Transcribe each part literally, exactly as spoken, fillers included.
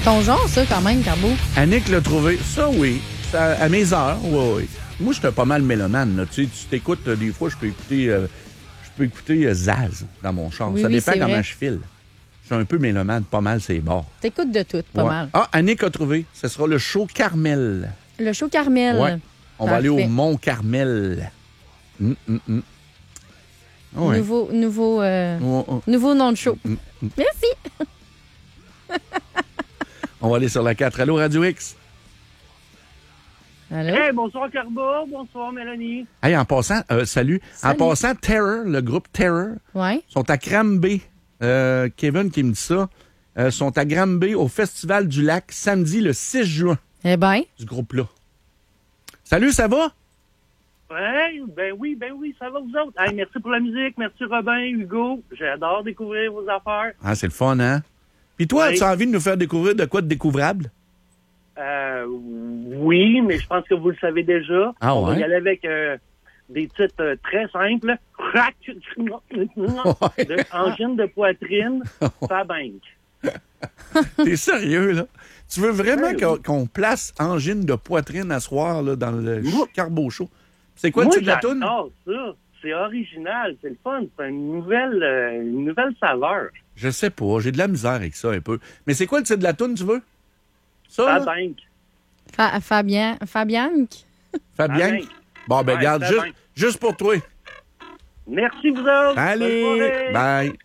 Ton genre, ça, quand même, Carbo. Annick l'a trouvé. Ça, oui. Ça, à mes heures, oui, oui. Moi, j'étais pas mal mélomane. Là. Tu sais, tu t'écoutes, euh, des fois, je peux écouter, euh, je peux écouter euh, Zaz dans mon char. Oui, ça oui, dépend c'est comment vrai. je file. Je suis un peu mélomane, pas mal, c'est bon. T'écoutes de tout, pas Ouais. mal. Ah, Annick a trouvé. Ce sera le show Carmel. Le show Carmel. Ouais. On va aller au Parfait. Mont Carmel. Hum, hum, hum. Ouais. Nouveau, nouveau, euh, Oh, oh. nouveau nom de show. Mm, mm. Merci. On va aller sur la quatre. Allô, Radio X? Allô? Hey, bonsoir Carbo, bonsoir Mélanie. Hey, en passant, euh, salut. Salut. En passant, Terror, le groupe Terror, Ouais. sont à Granby. Euh, Kevin qui me dit ça. Euh, sont à Granby au Festival du Lac samedi le six juin Eh bien, du groupe-là. Salut, ça va? Ouais, ben oui, ben oui, ça va vous autres. Hey, merci pour la musique, merci Robin, Hugo. J'adore découvrir vos affaires. Ah, c'est le fun, hein? Puis toi, Oui. tu as envie de nous faire découvrir de quoi de découvrable? Euh, oui, mais je pense que vous le savez déjà. Ah On va ouais? y aller avec euh, des titres euh, très simples. Crac, de angine de poitrine, Fabank. T'es sérieux, là? Tu veux vraiment Oui. qu'on, qu'on place angine de poitrine à soir là, dans le Moi- Carbo Show? C'est quoi le Moi, titre de la toune? j'adore ça. C'est original, c'est le fun. C'est une nouvelle, euh, une nouvelle saveur. Je sais pas, j'ai de la misère avec ça un peu. Mais c'est quoi le titre de la toune, tu veux? Ça, là? Fabank. Fa- Fabien, Fabianque. Fabien? Fabank. Bon, ben, Ouais, regarde, Fabank. juste, juste pour toi. Merci vous autres. Bonne Allez, soirée. bye.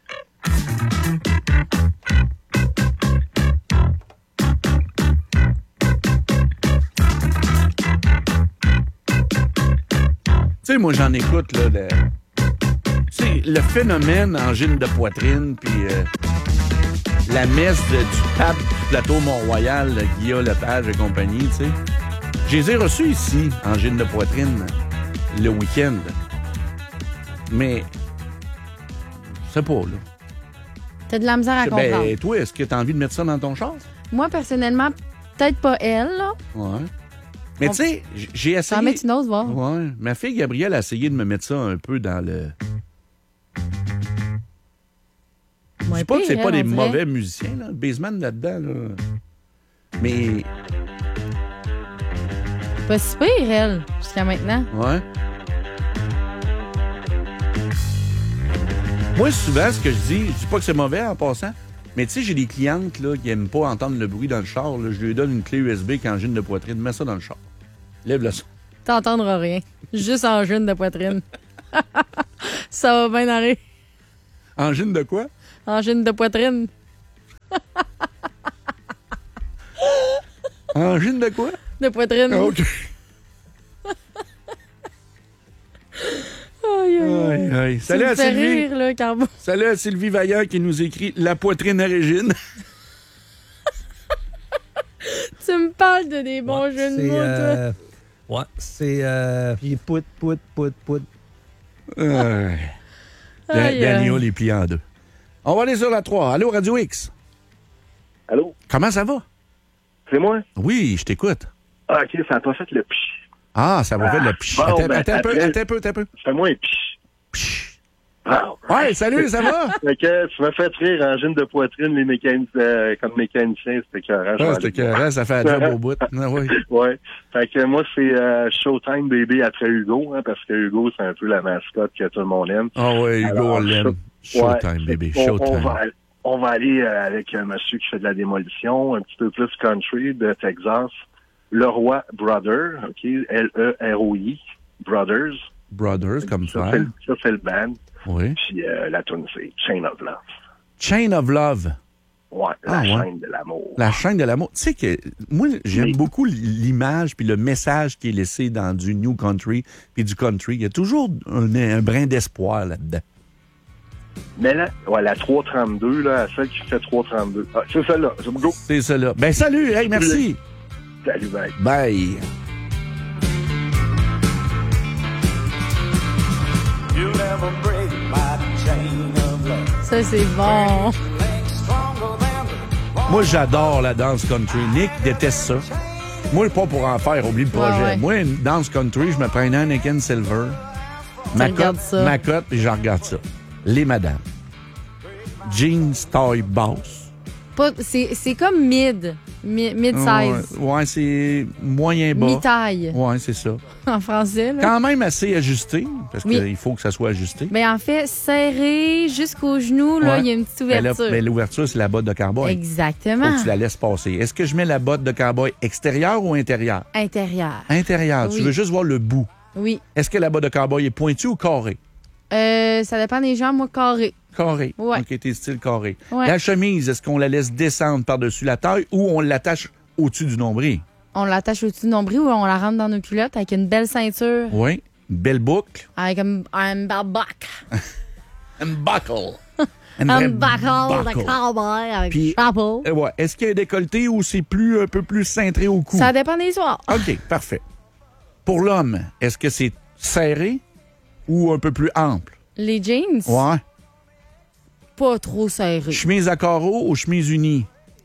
Tu sais, moi, j'en écoute, là, le... Tu sais, le phénomène angine de poitrine, puis euh, la messe de- du pape du plateau Mont-Royal, là, Guillaume Lepage et compagnie, tu sais. Je les ai reçus ici, angine de poitrine, le week-end. Mais, je sais pas, là. T'as de la misère à comprendre. Ben, toi, est-ce que tu as envie de mettre ça dans ton char? Moi, personnellement, peut-être pas elle, là. Ouais. Mais On- tu sais, j- j'ai Ça en essayé... met une autre, voir. Ouais. Ma fille Gabrielle a essayé de me mettre ça un peu dans le... Je Moins dis pas que c'est pire, pas elle, des on dirait. mauvais musiciens, là. Le baseman là-dedans, là. Mais, Pas si pire, elle, jusqu'à maintenant. ouais. Moi, souvent, ce que je dis, je dis pas que c'est mauvais en passant, mais tu sais, j'ai des clientes là, qui aiment pas entendre le bruit dans le char. Là. Je lui donne une clé U S B qui angine de poitrine. Mets ça dans le char. Lève le son. T'entendras rien. Juste en jeune de poitrine. Ça va bien aller. Angine de quoi? En jeune de poitrine. Angine de quoi? De poitrine. Ah, OK. Aïe, aïe, aïe. Aïe, aïe. Tu Salut me à fais Sylvie. rire, là, Carbo. Salut à Sylvie Vaillant qui nous écrit La poitrine à Régine. Tu me parles de des bons Ouais, jeux de c'est, mots, toi. euh, Ouais, c'est. Euh, puis pout, pout, pout, pout. Euh, Dan- Aïe, Daniel aïe. est plié en deux. On va aller sur la trois. Allô, Radio X. Allô? Comment ça va? C'est moi? Oui, je t'écoute. Ah, OK, ça a pas fait le pch. Ah, ça va Ah, faire le pch. bon, attends, ben, attends un peu, après- attends un peu, attends un peu. Fais-moi un pch. Psh. Ah, Ouais, salut, ça va? Fait que tu m'as fait rire en gym de poitrine, les mécaniciens, euh, comme mécanicien, c'était écœurant. Ah, c'était que ça fait la job au bout. Ah, oui. Ouais. Fait que moi, c'est euh, Showtime Baby après Hugo, hein, parce que Hugo, c'est un peu la mascotte que tout le monde aime. Ah oui, Hugo, Alors, on l'aime. show- Showtime, ouais, baby, on- showtime. On va, on va aller euh, avec un monsieur qui fait de la démolition, un petit peu plus country de Texas. Leroy Brother, OK, L E R O I, Brothers. Brothers, comme Ça, ça. c'est, le- ça, c'est le band. Oui. Puis euh, la tune c'est Chain of Love. Chain of Love. Ouais, la Ah, ouais. chaîne de l'amour. La chaîne de l'amour. Tu sais que moi, j'aime Oui. beaucoup l'image puis le message qui est laissé dans du New Country puis du Country. Il y a toujours un, un brin d'espoir là-dedans. Mais là, ouais, la trois trente-deux, là, celle qui fait trois trente-deux. Ah, c'est celle-là. Je me go. C'est ça là. Ben salut, hey, merci. Salut, bye. Bye. Ça, c'est bon. Moi, j'adore la danse country. Nick déteste ça. Moi, pas pour en faire, oublie le projet. Ouais, ouais. Moi, une danse country, je me prends une Anakin Silver, ma regardes cote, ça. ma cote, puis je regarde ça. Les madames. Jeans, taille basse. Pas- C'est c'est comme mid. Mi- Mid-size. Ouais, ouais, c'est moyen bas. Mi-taille. Ouais, c'est ça. En français, là. Quand même assez ajusté, parce Oui. qu'il faut que ça soit ajusté. Ben, en fait, serré jusqu'au genou, là, Ouais. il y a une petite Mais là, ouverture. mais l'ouverture, c'est la botte de cowboy. Exactement. Faut que tu la laisses passer. Est-ce que je mets la botte de cowboy extérieure ou intérieure? Intérieur. Intérieure. Tu Oui. veux juste voir le bout. Oui. Est-ce que la botte de cowboy est pointue ou carrée? Euh, ça dépend des gens, moi, carré. Carré. Ouais. OK, t'es style carré. Ouais. La chemise, est-ce qu'on la laisse descendre par-dessus la taille ou on l'attache au-dessus du nombril? On l'attache au-dessus du nombril ou on la rentre dans nos culottes avec une belle ceinture, Oui. Une belle boucle. avec un, un bel bac. Un buckle. Une Un vraie buckle de buckle. cowboy avec Puis- chapeau. Euh, ouais. Est-ce qu'il y a un décolleté ou c'est plus, un peu plus cintré au cou? Ça dépend des soirs. OK, parfait. Pour l'homme, est-ce que c'est serré ou un peu plus ample? Les jeans, Ouais. pas trop serrés. Chemise à carreaux ou chemise unie?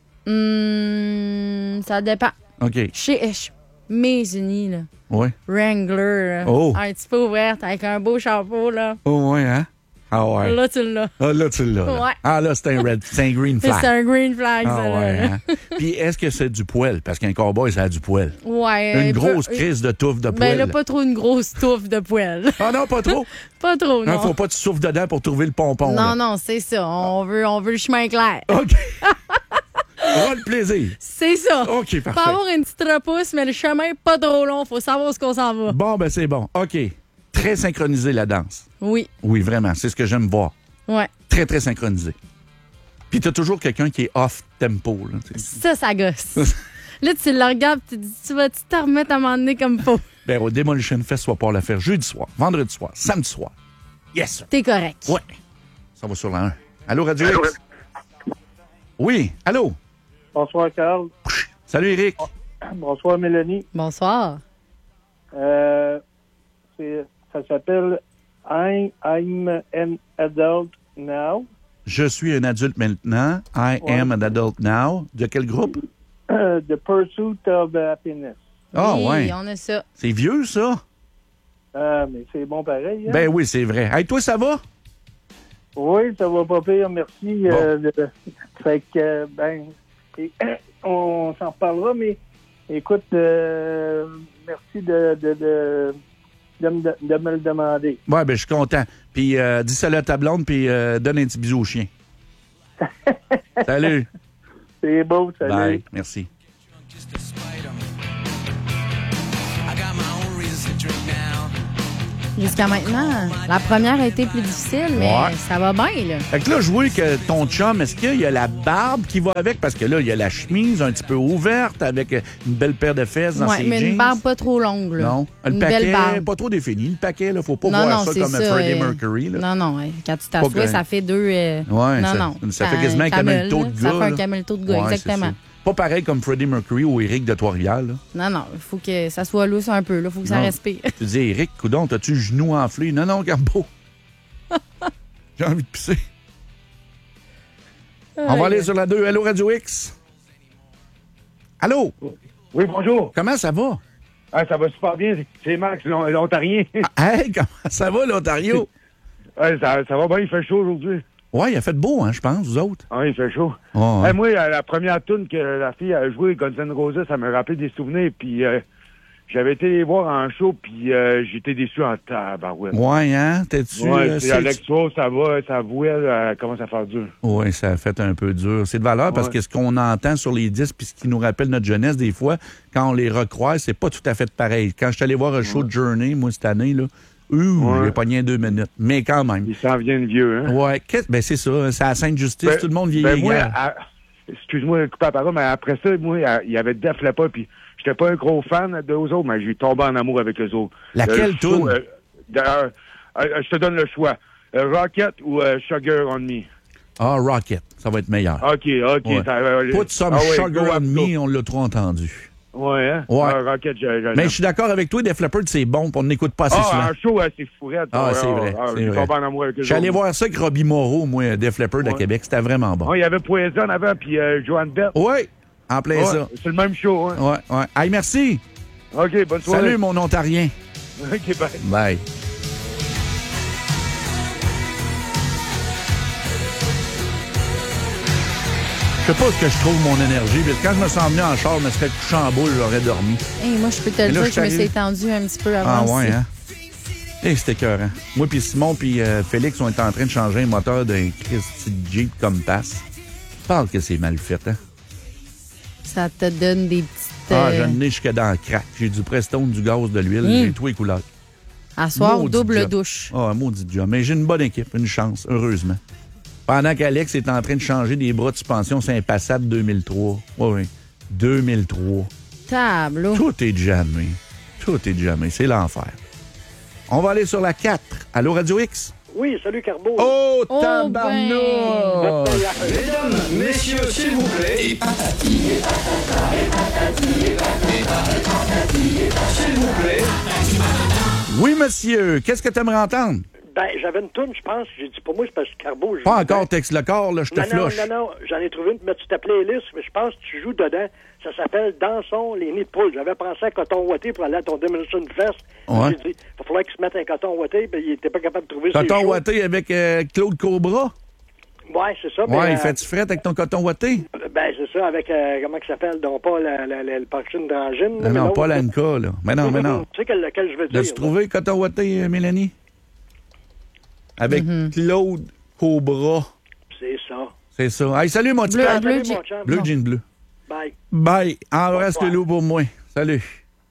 Hum, ça dépend. OK. Chez mes unis, là. Ouais. Wrangler, là. Oh. Un petit peu ouverte avec un beau chapeau, là. Oh, ouais, hein? Ah, ouais. Là, tu l'as. Ah, là, tu l'as. là. Ouais. Ah, là, c'est un red, c'est un green C'est flag. un green flag, Ah, ça, là. ouais, hein? Puis, est-ce que c'est du poil? Parce qu'un cowboy, ça a du poil. Ouais. Une un grosse peu- crise de touffe de Ben poil. là, pas trop une grosse touffe de poêle. Ah, non, pas trop. Pas trop, Non, non. faut pas que tu souffles dedans pour trouver le pompon. là. Non, non, c'est ça. On veut, on veut le chemin clair. OK. Aura le plaisir. C'est ça. OK, Faut parfait. avoir une petite repousse, mais le chemin pas trop long. Faut savoir où qu'on s'en va. Bon, ben c'est bon. OK. Très synchronisé, la danse. Oui. Oui, vraiment. C'est ce que j'aime voir. Ouais. Très, très synchronisé. Puis t'as toujours quelqu'un qui est off-tempo. Là, tu sais. Ça, ça gosse. Là, tu le regardes tu te dis, tu vas-tu te remettre à m'emmener comme faut? Ben, au Demolition Fest, on va pouvoir la faire jeudi soir, vendredi soir, samedi soir. Yes, sir. T'es correct. Ouais. Ça va sur la un. Allô, Radio X? Oui. Allô? Bonsoir, Carl. Salut, Eric. Bonsoir, Mélanie. Bonsoir. Euh, c'est- ça s'appelle I, I'm an adult now. Je suis un adulte maintenant. I Ouais. am an adult now. De quel groupe? Uh, the Pursuit of Happiness. Ah, oui, ouais. on a ça. C'est vieux, ça? Ah, mais c'est bon pareil. Hein? Ben oui, c'est vrai. Hey, toi, ça va? Oui, ça va pas pire, merci. Euh, de- fait que, euh, ben, et, on s'en reparlera, mais écoute, euh, merci de, de, de, de, me, de me le demander. Ouais, ben je suis content. Puis euh, dis salut à ta blonde, puis euh, donne un petit bisou au chien. Salut. C'est beau, salut. Bye. Merci. Jusqu'à maintenant, la première a été plus difficile, mais Ouais. ça va bien, là. Fait que là, je vois que ton chum, est-ce qu'il y a la barbe qui va avec? Parce que là, il y a la chemise un petit peu ouverte avec une belle paire de fesses dans Ouais, ses mais jeans. une barbe pas trop longue, là. Non. Le Une paquet, belle barbe. pas trop défini. Le paquet, là, faut pas Non, voir non, ça c'est comme ça. Freddie euh, Mercury. Là. Non, non, ouais. Quand tu Pas t'assois, que- ça fait deux... euh, Ouais, non, ça- non. ça fait quasiment un camelto de Ça gars, fait un là. camelto de gars, Ouais, c'est exactement. ça. Pas pareil comme Freddie Mercury ou Eric de Trois-Rivières. là. Non, non, il faut que ça soit lousse un peu, il faut que ça Non. respire. Tu dis, Eric, coudon, t'as-tu le genou enflé? Non, non, Gambo. J'ai envie de pisser. On va aller sur la deux. Allô, Radio X? Allô? Oui, bonjour. Comment ça va? Ah, ça va super bien. C'est Max, l'on- l'Ontarien. Ah, hey, comment ça va, l'Ontario? Ouais, ça, ça va bien, il fait chaud aujourd'hui. Ouais, il a fait beau, hein, je pense, vous autres. Ah, il fait chaud. Oh, ouais. Hey, moi, la la première tune que la fille a joué, Guns N' Roses, ça me rappelait des souvenirs. Puis euh, j'avais été les voir en show, puis euh, j'étais déçu en tabarouette. Ouais, hein? T'es-tu... Ouais, euh, c'est c'est- Alexo, ça va, ça voit, elle commence à faire dur. Oui, ça a fait un peu dur. C'est de valeur parce Ouais. que ce qu'on entend sur les disques puis ce qui nous rappelle notre jeunesse, des fois, quand on les recroise, c'est pas tout à fait pareil. Quand je suis allé voir un show de Journey, moi, cette année, là, ouh, Ouais. j'ai pogné deux minutes. Mais quand même. Ils s'en viennent vieux, hein? Ouais, qu'est- ben c'est ça. C'est à Sainte-Justice, Ben- tout le monde vieillit. ben, moi, égal. à- excuse-moi de couper la parole, mais après ça, moi, à- il y avait Def Leppard, puis j'étais pas un gros fan d'eux autres, mais j'ai tombé en amour avec eux autres. Laquelle Le show, toune? euh, d'ailleurs, euh, je te donne le choix. Euh, Rocket ou euh, Sugar on Me? Ah, Rocket, ça va être meilleur. OK, OK. Ouais. ça, euh, Put some ah ouais, sugar go on up, me, go. on l'a trop entendu. Ouais, hein? Ouais. Ah, Rocket, je, je, Mais je suis d'accord avec toi, Def Leppard, c'est bon, puis on n'écoute pas assez Ah, souvent. un show, euh, c'est fourette. Ah, Ouais, c'est vrai, ah, c'est j'ai vrai. tombé en amour avec eux Je suis allé autres. voir ça avec Robbie Moreau, moi, Def Leppard à Ouais. Québec. C'était vraiment bon. Ouais, il y avait Poison avant, puis euh, Joan Bett. Oui, en plein Ouais, ça. c'est le même show, hein? Ouais, ouais. Hey, merci. OK, bonne soirée. Salut, mon Ontarien. OK, bye. Bye. Je sais pas ce que je trouve mon énergie. Parce que quand je me sens venu en char, je me serais couché en boule, j'aurais dormi. Hey, moi, je peux te le là, dire je que je me suis suis étendue un petit peu avant Ah aussi. ouais, hein? Et c'était écœurant. Moi puis Simon puis euh, Félix, on était en train de changer un moteur d'un Christy Jeep Compass. Parle que c'est mal fait, hein? Ça te donne des petites... Ah, euh, j'en ai jusque dans le crack. J'ai du Prestone, du gaz, de l'huile. Mm. J'ai tous les couleurs. à soir, Maudit double job. douche. Ah, un maudit job. Mais j'ai une bonne équipe, une chance, heureusement. Pendant qu'Alex est en train de changer des bras de suspension, c'est un Passat deux mille trois. Oui, oui. deux mille trois. Tableau. Tout est jamais. Tout est jamais. C'est l'enfer. On va aller sur la quatre. Allô, Radio X? Oui, salut Carbo. Oh, Oh, tabarnouche! Mesdames, messieurs, s'il vous plaît. Et patati, et patata, et patati, et patati, s'il vous plaît. Oui, monsieur. Qu'est-ce que tu aimerais entendre? Ben, j'avais une toune, je pense. J'ai dit, pour moi, c'est parce que Carbo... je- Pas encore, texte le corps, là, je te Non, non, flush. non, non, j'en ai trouvé une, mais tu t'appelais Ellis, mais je pense que tu joues dedans. Ça s'appelle Dansons les nids de poule. J'avais pensé à Coton Ouaté pour aller à ton Demolition Fest. Ouais. J'ai dit, il va falloir qu'il se mette un Coton Ouaté, puis il était pas capable de trouver ses Coton shows. ouaté avec euh, Claude Cobra? Ouais, c'est ça. mais, Ouais, il euh, fait-tu frette avec ton coton ouaté? Ben, c'est ça, avec, euh, comment il s'appelle, donc pas la, la, la, le Parking d'Angine. Non, non, pas l'Anca, là. Mais non, mais non. Tu sais quel, lequel je veux dire. L'as-tu là? trouvé, coton ouaté, euh, Mélanie? Avec Claude Cobra. C'est ça. C'est ça. Hey, salut, mon petit Bleu, père. bleu, Salut, je- mon chum. Bleu Non. jean bleu. Bye. Bye. Embrasse Bonsoir. le loup pour moi. Salut.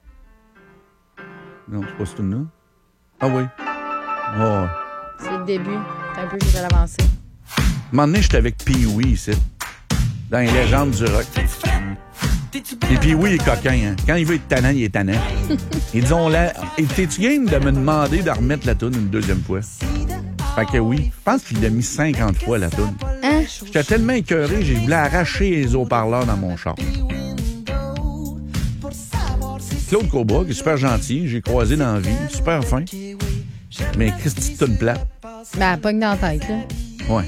Non, c'est pas ce tune-là. Ah oui. Oh. C'est le début. C'est un peu que j'ai l'avancée. Un moment donné, j'étais avec Pee-Wee ici, dans les légendes du rock. Et Pee-Wee est coquin, hein. Quand il veut être tannant, il est tannant. Ils disent, on l'a... Et t'es-tu game de me demander de remettre la toune une deuxième fois? Fait que oui. Je pense qu'il l'a mis cinquante fois, la toune. Hein? J'étais tellement écœuré, j'ai voulu arracher les haut-parleurs dans mon char. Claude Cobra, qui est super gentil, j'ai croisé dans la vie, super fin. Mais Christy, c'est une plate. Ben, elle pogne dans la tête, là. Ouais.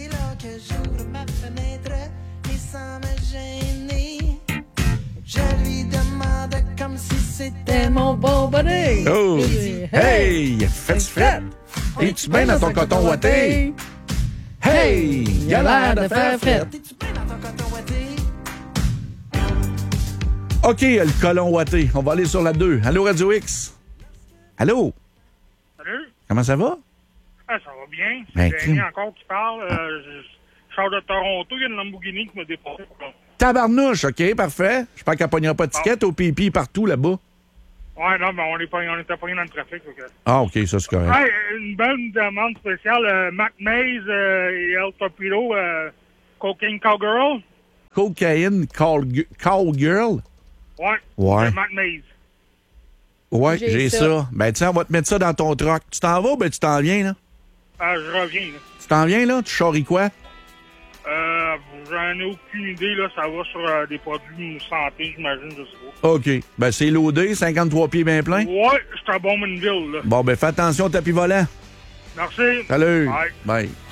C'était mon bon bonnet. Oh! Hey! Fais-tu frette? Es-tu bien dans ton coton ouaté? Hey! Il a l'air de faire frette. OK, le colon ouaté. On va aller sur la deux. Allô, Radio X? Allô? Salut. Comment ça va? Ah, ça va bien. Ben, C'est Danny crime. encore qui parle. Euh, je, je sors de Toronto. Il y a une Lamborghini qui m'a dépassé. Tabarnouche, OK, parfait. J'espère qu'elle ne pognera pas de ticket au pipi partout là-bas. Ouais, non, mais on, est pas, on était pas dans le trafic. fait que- Ah, OK, ça, c'est correct. Ouais, une bonne demande spéciale. Euh, Mac Maze euh, et El Torpedo, euh, Cocaine Cowgirl. Cocaine call, Cowgirl? Ouais. Ouais. Euh, Mac Maze. Ouais, J'ai j'ai ça. ça. Ben, tiens, on va te mettre ça dans ton truck. Tu t'en vas ou ben tu t'en viens, là? Ah, je reviens. Là. Tu t'en viens, là? Tu charries quoi? Euh, j'en ai aucune idée. Là, ça va sur euh, des produits santé, j'imagine, je sais pas. OK. Ben, c'est loadé, cinquante-trois pieds bien plein. Ouais, c'est à Bowmanville, là. Bon, ben, fais attention au tapis volant. Merci. Salut. Bye. Bye.